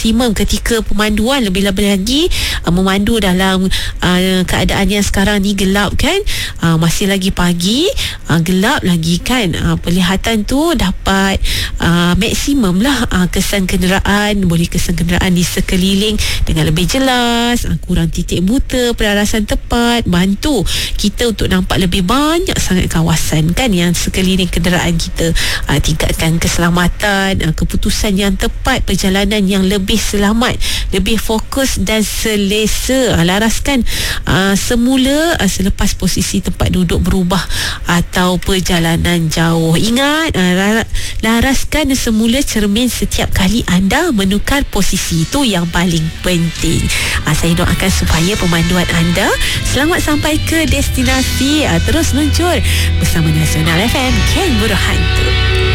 maksimum ketika pemanduan, lebih-lebih lagi memandu dalam keadaan yang sekarang ni gelap kan, masih lagi pagi, gelap lagi kan, penglihatan tu dapat maksimum lah, kesan kenderaan, boleh kesan kenderaan di sekeliling dengan lebih jelas, kurang titik buta, pelarasan tepat, bantu kita untuk nampak lebih banyak sangat kawasan kan yang sekeliling kenderaan kita, tingkatkan keselamatan, keputusan yang tepat, perjalanan yang lebih selamat, lebih fokus dan selesa. Laraskan semula selepas posisi tempat duduk berubah atau perjalanan jauh. Ingat, laraskan semula cermin setiap kali anda menukar posisi, itu yang paling penting. Saya doakan supaya pemanduan anda selamat sampai ke destinasi, terus luncur bersama Nasional FM, Ken Buruhantu.